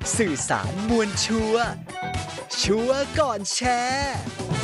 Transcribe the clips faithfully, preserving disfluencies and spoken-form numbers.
สื่อสารมวลชัวร์ชัวร์ก่อนแชร์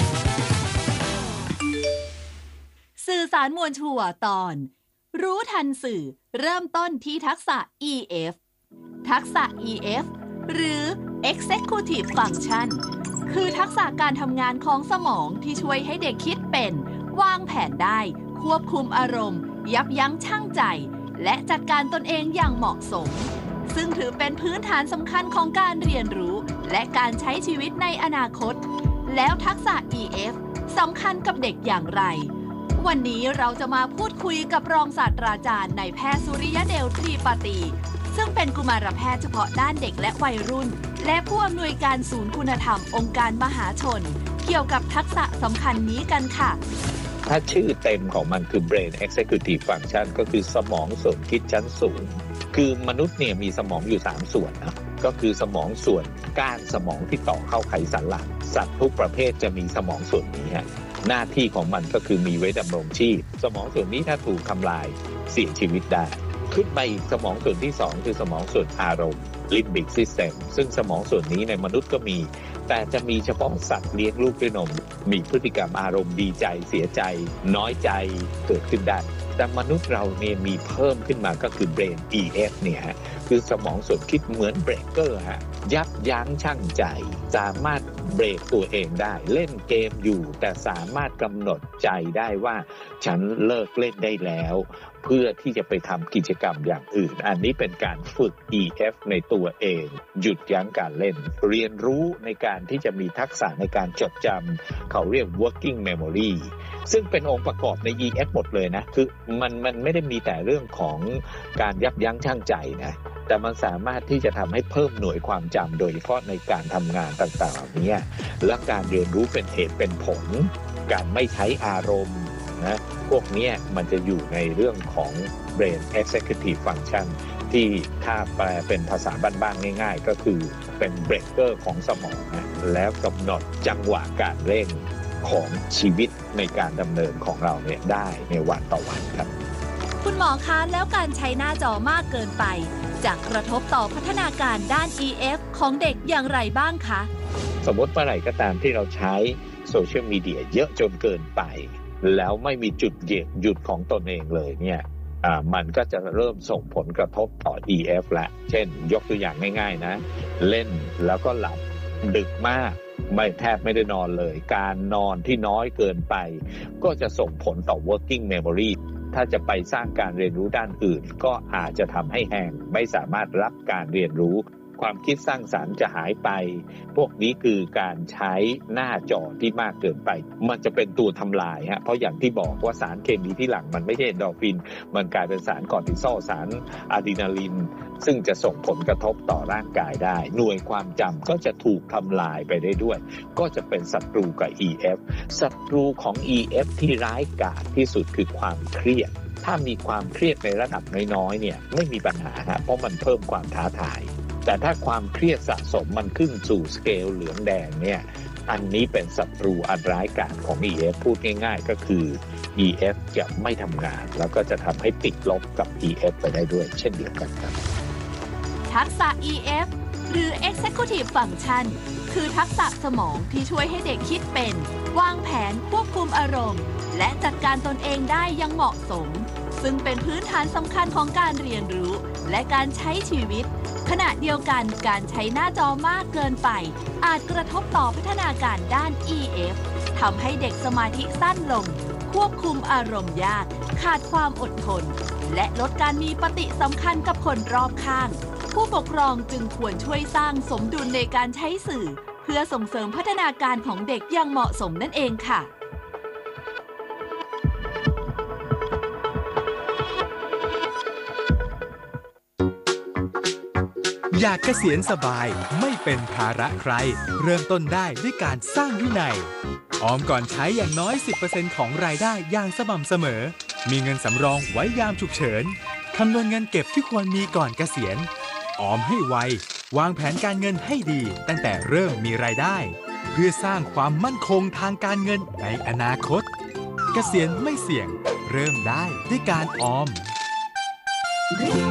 สื่อสารมวลชัวร์ตอนรู้ทันสื่อเริ่มต้นที่ทักษะ อี เอฟ ทักษะ อี เอฟ หรือ Executive Function คือทักษะการทำงานของสมองที่ช่วยให้เด็กคิดเป็นวางแผนได้ควบคุมอารมณ์ยับยั้งชั่งใจและจัดการตนเองอย่างเหมาะสมซึ่งถือเป็นพื้นฐานสำคัญของการเรียนรู้และการใช้ชีวิตในอนาคตแล้วทักษะ อี เอฟ สำคัญกับเด็กอย่างไรวันนี้เราจะมาพูดคุยกับรองศาสตราจารย์นายแพทย์สุริยเดลทรีปาตีซึ่งเป็นกุมารแพทย์เฉพาะด้านเด็กและวัยรุ่นและผู้อำนวยการศูนย์คุณธรรมองค์การมหาชนเกี่ยวกับทักษะสำคัญนี้กันค่ะถ้าชื่อเต็มของมันคือ Brain Executive Function ก็คือสมองส่วนคิดชั้นสูงคือมนุษย์เนี่ยมีสมองอยู่สามส่วนนะก็คือสมองส่วนก้านสมองที่ต่อเข้าไขสันหลังสัตว์ทุกประเภทจะมีสมองส่วนนี้ฮะหน้าที่ของมันก็คือมีไว้ดำรงชีพสมองส่วนนี้ถ้าถูกทำลายเสียชีวิตได้ขึ้นไปอีกสมองส่วนที่สองคือสมองส่วนอารมณ์ Limbic System ซึ่งสมองส่วนนี้ในมนุษย์ก็มีแต่จะมีเฉพาะสัตว์เลี้ยงลูกด้วยนมมีพฤติกรรมอารมณ์ดีใจเสียใจน้อยใจเกิดขึ้นได้แต่มนุษย์เราเนี่ยมีเพิ่มขึ้นมาก็คือ Brain อี เอฟ เนี่ยคือสมองส่วนคิดเหมือนเบรกเกอร์ฮะยับยั้งชั่งใจสามารถเบรกตัวเองได้เล่นเกมอยู่แต่สามารถกำหนดใจได้ว่าฉันเลิกเล่นได้แล้วเพื่อที่จะไปทำกิจกรรมอย่างอื่นอันนี้เป็นการฝึก อี เอฟ ในตัวเองหยุดยั้งการเล่นเรียนรู้ในการที่จะมีทักษะในการจดจำเขาเรียก working memory ซึ่งเป็นองค์ประกอบใน อี เอฟ หมดเลยนะคือมันมันไม่ได้มีแต่เรื่องของการยับยั้งชั่งใจนะแต่มันสามารถที่จะทำให้เพิ่มหน่วยความจำโดยเฉพาะในการทำงานต่างๆเหล่านี้และการเรียนรู้เป็นเหตุเป็นผลการไม่ใช้อารมณ์นะพวกนี้มันจะอยู่ในเรื่องของ Brain Executive Function ที่ถ้าแปลเป็นภาษาบ้านๆง่ายๆก็คือเป็นเบรกเกอร์ของสมองนะแล้วกำหนดจังหวะการเร่งของชีวิตในการดำเนินของเราเนี่ยได้ในวันต่อวันครับคุณหมอคะแล้วการใช้หน้าจอมากเกินไปจะกระทบต่อพัฒนาการด้าน อี เอฟ ของเด็กอย่างไรบ้างคะสมมติเมื่อไหร่ก็ตามที่เราใช้โซเชียลมีเดียเยอะจนเกินไปแล้วไม่มีจุดเหยียดหยุดของตนเองเลยเนี่ยอ่ามันก็จะเริ่มส่งผลกระทบต่อ อี เอฟ ละเช่นยกตัวอย่างง่ายๆนะเล่นแล้วก็หลับดึกมากไม่แทบไม่ได้นอนเลยการนอนที่น้อยเกินไปก็จะส่งผลต่อ working memory ถ้าจะไปสร้างการเรียนรู้ด้านอื่นก็อาจจะทำให้แห้งไม่สามารถรับการเรียนรู้ความคิดสร้างสรรค์จะหายไปพวกนี้คือการใช้หน้าจอที่มากเกินไปมันจะเป็นตัวทำลายฮะเพราะอย่างที่บอกว่าสารเคมีที่หลั่งมันไม่ใช่เอนโดรฟินมันกลายเป็นสารคอร์ติซอลสารอะดรีนาลินซึ่งจะส่งผลกระทบต่อร่างกายได้หน่วยความจำก็จะถูกทำลายไปได้ด้วยก็จะเป็นศัตรูกับ อี เอฟ ศัตรูของ อี เอฟ ที่ร้ายกาจที่สุดคือความเครียดถ้ามีความเครียดในระดับน้อยๆเนี่ยไม่มีปัญหาฮะเพราะมันเพิ่มความท้าทายแต่ถ้าความเครียดสะสมมันขึ้นสู่สเกลเหลืองแดงเนี่ยอันนี้เป็นศัตรูอันร้ายกาจของ อี เอฟ พูดง่ายๆก็คือ อี เอฟ จะไม่ทำงานแล้วก็จะทำให้ติดลบกับ อี เอฟ ไปได้ด้วยเช่นเดียวกันครับทักษะ อี เอฟ หรือ Executive Function คือทักษะสมองที่ช่วยให้เด็กคิดเป็นวางแผนควบคุมอารมณ์และจัดการตนเองได้อย่างเหมาะสมซึ่งเป็นพื้นฐานสำคัญของการเรียนรู้และการใช้ชีวิตขณะเดียวกันการใช้หน้าจอมากเกินไปอาจกระทบต่อพัฒนาการด้าน อี เอฟ ทำให้เด็กสมาธิสั้นลงควบคุมอารมณ์ยากขาดความอดทนและลดการมีปฏิสัมพันธ์กับคนรอบข้างผู้ปกครองจึงควรช่วยสร้างสมดุลในการใช้สื่อเพื่อส่งเสริมพัฒนาการของเด็กอย่างเหมาะสมนั่นเองค่ะอยากเกษียณสบายไม่เป็นภาระใครเริ่มต้นได้ด้วยการสร้างวินัยออมก่อนใช้อย่างน้อย สิบเปอร์เซ็นต์ ของรายได้อย่างสม่ำเสมอมีเงินสำรองไว้ยามฉุกเฉินคำนวณเงินเก็บที่ควรมีก่อนเกษียณออมให้ไววางแผนการเงินให้ดีตั้งแต่เริ่มมีรายได้เพื่อสร้างความมั่นคงทางการเงินในอนาคตเกษียณไม่เสี่ยงเริ่มได้ด้วยการออม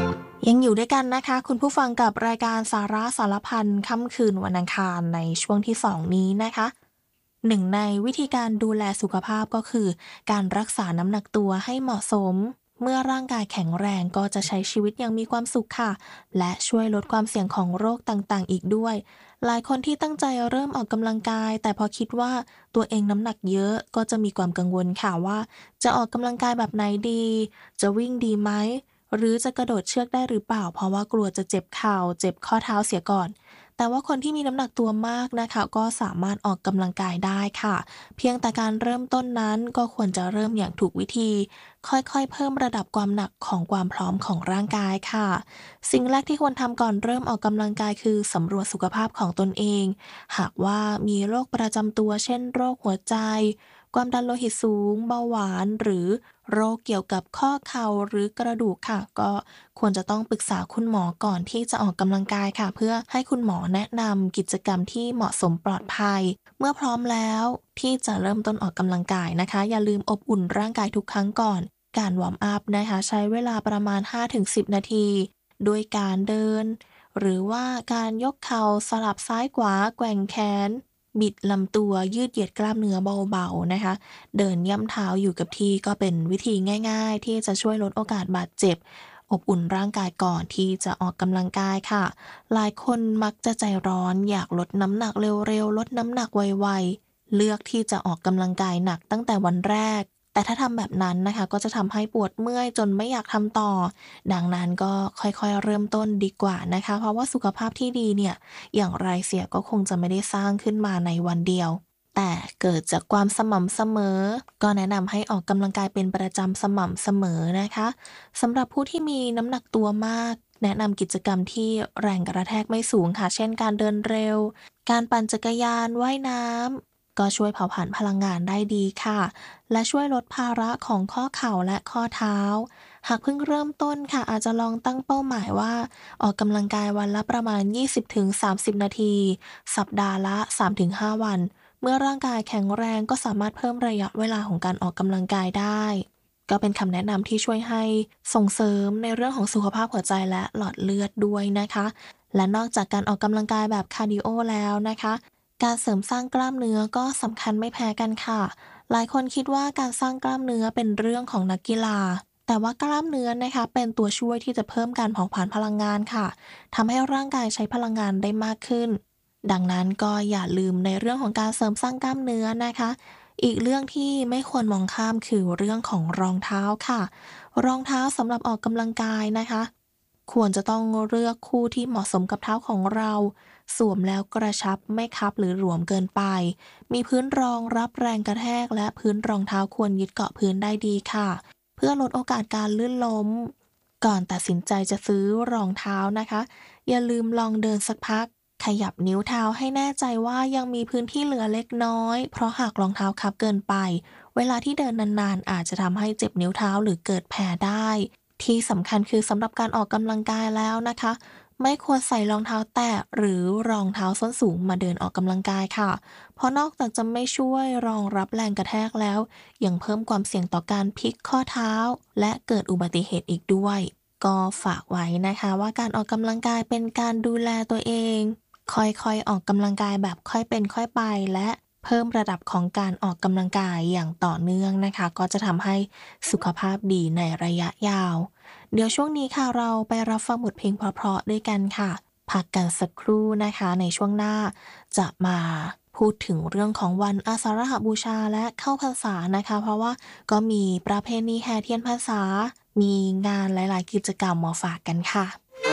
ยังอยู่ด้วยกันนะคะคุณผู้ฟังกับรายการสาระสารพันค่ำคืนวันอังคารในช่วงที่สองนี้นะคะหนึ่งในวิธีการดูแลสุขภาพก็คือการรักษาน้ำหนักตัวให้เหมาะสมเมื่อร่างกายแข็งแรงก็จะใช้ชีวิตอย่างมีความสุขค่ะและช่วยลดความเสี่ยงของโรคต่างๆอีกด้วยหลายคนที่ตั้งใจเริ่มออกกำลังกายแต่พอคิดว่าตัวเองน้ำหนักเยอะก็จะมีความกังวลค่ะว่าจะออกกำลังกายแบบไหนดีจะวิ่งดีไหมหรือจะกระโดดเชือกได้หรือเปล่าเพราะว่ากลัวจะเจ็บเข่าเจ็บข้อเท้าเสียก่อนแต่ว่าคนที่มีน้ำหนักตัวมากนะคะก็สามารถออกกำลังกายได้ค่ะเพียงแต่การเริ่มต้นนั้นก็ควรจะเริ่มอย่างถูกวิธีค่อยๆเพิ่มระดับความหนักของความพร้อมของร่างกายค่ะสิ่งแรกที่ควรทำก่อนเริ่มออกกำลังกายคือสำรวจสุขภาพของตนเองหากว่ามีโรคประจำตัวเช่นโรคหัวใจความดันโลหิตสูงเบาหวานหรือโรคเกี่ยวกับข้อเข่าหรือกระดูกค่ะก็ควรจะต้องปรึกษาคุณหมอก่อนที่จะออกกำลังกายค่ะเพื่อให้คุณหมอแนะนำกิจกรรมที่เหมาะสมปลอดภัยเมื่อพร้อมแล้วที่จะเริ่มต้นออกกำลังกายนะคะอย่าลืมอบอุ่นร่างกายทุกครั้งก่อนการวอร์มอัพนะคะใช้เวลาประมาณ ห้าถึงสิบ นาทีโดยการเดินหรือว่าการยกเข่าสลับซ้ายขวาแกว่งแขนบิดลำตัวยืดเหยียดกล้ามเนื้อเบาๆนะคะเดินย่ำเท้าอยู่กับที่ก็เป็นวิธีง่ายๆที่จะช่วยลดโอกาสบาดเจ็บอบอุ่นร่างกายก่อนที่จะออกกำลังกายค่ะหลายคนมักจะใจร้อนอยากลดน้ำหนักเร็วๆลดน้ำหนักไวๆเลือกที่จะออกกำลังกายหนักตั้งแต่วันแรกแต่ถ้าทำแบบนั้นนะคะก็จะทำให้ปวดเมื่อยจนไม่อยากทำต่อดังนั้นก็ค่อยๆเริ่มต้นดีกว่านะคะเพราะว่าสุขภาพที่ดีเนี่ยอย่างไรเสียก็คงจะไม่ได้สร้างขึ้นมาในวันเดียวแต่เกิดจากความสม่ำเสมอก็แนะนำให้ออกกำลังกายเป็นประจำสม่ำเสมอนะคะสำหรับผู้ที่มีน้ำหนักตัวมากแนะนำกิจกรรมที่แรงกระแทกไม่สูงค่ะเช่นการเดินเร็วการปั่นจักรยานว่ายน้ำก็ช่วยเผาผลาญพลังงานได้ดีค่ะและช่วยลดภาระของข้อเข่าและข้อเท้าหากเพิ่งเริ่มต้นค่ะอาจจะลองตั้งเป้าหมายว่าออกกำลังกายวันละประมาณ ยี่สิบถึงสามสิบ นาทีสัปดาห์ละ สามถึงห้า วันเมื่อร่างกายแข็งแรงก็สามารถเพิ่มระยะเวลาของการออกกำลังกายได้ก็เป็นคำแนะนำที่ช่วยให้ส่งเสริมในเรื่องของสุขภาพหัวใจและหลอดเลือดด้วยนะคะและนอกจากการออกกำลังกายแบบคาร์ดิโอแล้วนะคะการเสริมสร้างกล้ามเนื้อก็สำคัญไม่แพ้กันค่ะหลายคนคิดว่าการสร้างกล้ามเนื้อเป็นเรื่องของนักกีฬาแต่ว่ากล้ามเนื้อนะคะเป็นตัวช่วยที่จะเพิ่มการเผาผลาญพลังงานค่ะทำให้ร่างกายใช้พลังงานได้มากขึ้นดังนั้นก็อย่าลืมในเรื่องของการเสริมสร้างกล้ามเนื้อนะคะอีกเรื่องที่ไม่ควรมองข้ามคือเรื่องของรองเท้าค่ะรองเท้าสำหรับออกกำลังกายนะคะควรจะต้องเลือกคู่ที่เหมาะสมกับเท้าของเราสวมแล้วกระชับไม่คับหรือหลวมเกินไปมีพื้นรองรับแรงกระแทกและพื้นรองเท้าควรยึดเกาะพื้นได้ดีค่ะเพื่อลดโอกาสการลื่นล้มก่อนตัดสินใจจะซื้อรองเท้านะคะอย่าลืมลองเดินสักพักขยับนิ้วเท้าให้แน่ใจว่ายังมีพื้นที่เหลือเล็กน้อยเพราะหากรองเท้าคับเกินไปเวลาที่เดินนานๆอาจจะทำให้เจ็บนิ้วเท้าหรือเกิดแผลได้ที่สำคัญคือสำหรับการออกกำลังกายแล้วนะคะไม่ควรใส่รองเท้าแตะหรือรองเท้าส้นสูงมาเดินออกกำลังกายค่ะเพราะนอกจากจะไม่ช่วยรองรับแรงกระแทกแล้วยังเพิ่มความเสี่ยงต่อการพลิกข้อเท้าและเกิดอุบัติเหตุอีกด้วยก็ฝากไว้นะคะว่าการออกกำลังกายเป็นการดูแลตัวเองค่อยๆออกกำลังกายแบบค่อยเป็นค่อยไปและเพิ่มระดับของการออกกำลังกายอย่างต่อเนื่องนะคะก็จะทำให้สุขภาพดีในระยะยาวเดี๋ยวช่วงนี้ค่ะเราไปรับฟังบทเพลงเพราะๆด้วยกันค่ะพักกันสักครู่นะคะในช่วงหน้าจะมาพูดถึงเรื่องของวันอาสาฬหบูชาและเข้าพรรษานะคะเพราะว่าก็มีประเพณีแห่เทียนพรรษามีงานหลายๆกิจกรรมมาฝากกันค่ะ